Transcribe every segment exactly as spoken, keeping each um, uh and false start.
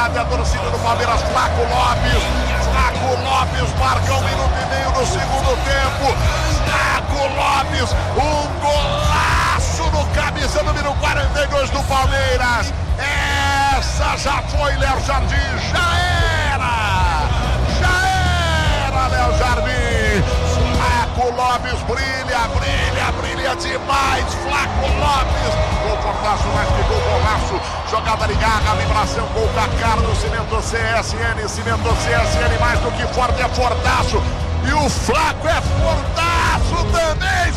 a torcida do Palmeiras. Flaco Lopes, Flaco Lopes marca um minuto e meio no segundo tempo. Flaco Lopes, um golaço no camisa número quarenta e dois do Palmeiras. Essa já foi, Léo Jardim, já era, já era, Léo Jardim. Flaco Lopes brilha, brilha, brilha demais. Flaco Lopes, gol fortaço, mas que gol golaço. Jogada ligada, vibração, gol da cara do Cimento C S N. Cimento C S N, mais do que forte, é fortaço. E o Flaco é fortaço também,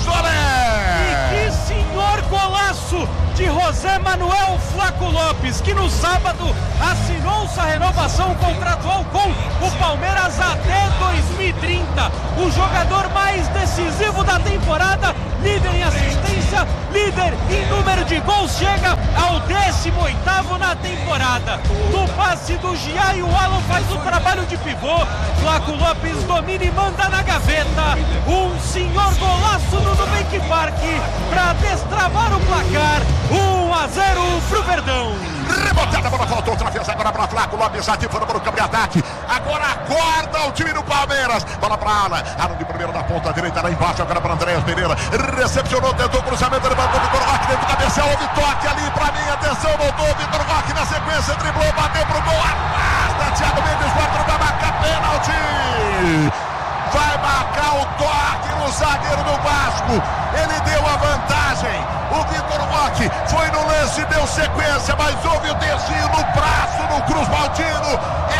Solé! E que senhor golaço de José Manuel Flaco Lopes, que no sábado assinou sua renovação contratual com o Palmeiras até dois mil e trinta. O jogador mais decisivo da temporada, líder em assistência, líder em número de gols, chega ao décimo oitavo na temporada. No passe do Gia e o Alan faz o trabalho de pivô. Flaco Lopes domina e manda na gaveta. Um senhor golaço no Nubank Park para destravar o placar. um a zero pro Verdão. Rebotada, a bola faltou, outra vez agora para Flaco Lopes, ativando para o campo de ataque. Agora acorda o time do Palmeiras. Bola para Alan, Alan de primeiro na ponta direita, lá embaixo, agora para Andréas Pereira. Recepcionou, tentou o cruzamento, levantou o Vitor Roque dentro do cabeceio, houve toque ali para mim, atenção, voltou o Vitor Roque na sequência, driblou, bateu pro gol, afasta, Thiago Mendes, quatro, vai marcar pênalti. Vai marcar o toque no zagueiro do Vasco. Ele deu a vantagem. O Vitor Roque foi no lance, deu sequência, mas houve o desvio no braço do Cruz Maltino.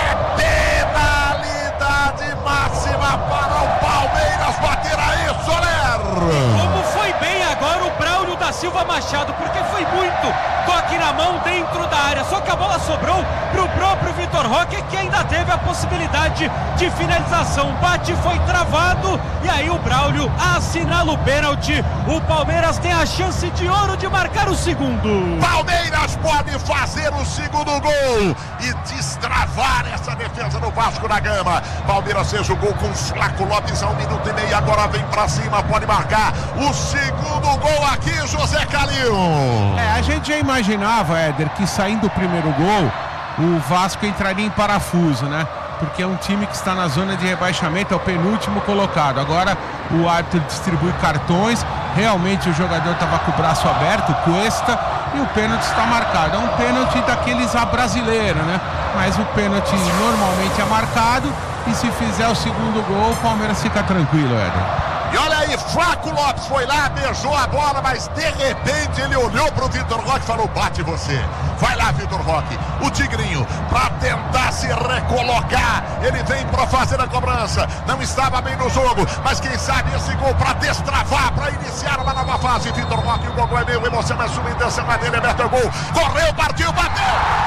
É penalidade máxima para o Palmeiras bater aí, Soler. Como foi bem agora o Braulio da Silva Machado, porque foi muito toque na mão dentro da área, só que a bola sobrou para o próprio Vitor Roque, que ainda teve a possibilidade de finalização. O bate foi travado e aí o Braulio assinala o pênalti. O Palmeiras tem a chance de ouro de marcar o segundo. Palmeiras pode fazer o segundo gol e destravar essa defesa do Vasco da Gama. Palmeiras fez o gol com o Flaco Lopes a um minuto e meio, agora vem pra cima, pode marcar o segundo gol aqui, José Calil. É, a gente já imaginava, Éder, que saindo do primeiro gol, o Vasco entraria em parafuso, né? Porque é um time que está na zona de rebaixamento, é o penúltimo colocado. Agora o árbitro distribui cartões, realmente o jogador estava com o braço aberto, o Cuesta, e o pênalti está marcado. É um pênalti daqueles a brasileira, né? Mas o pênalti normalmente é marcado, e se fizer o segundo gol, o Palmeiras fica tranquilo, Éder. E olha aí, Flaco Lopes foi lá, beijou a bola, mas de repente ele olhou pro Vitor Roque e falou: bate você. Vai lá, Vitor Roque. O Tigrinho, para tentar se recolocar, ele vem para fazer a cobrança. Não estava bem no jogo, mas quem sabe esse gol para destravar, para iniciar uma nova fase. Vitor Roque, o gol é meu, emoção é sua, intenção é dele, é meteu o gol. Correu, partiu, bateu.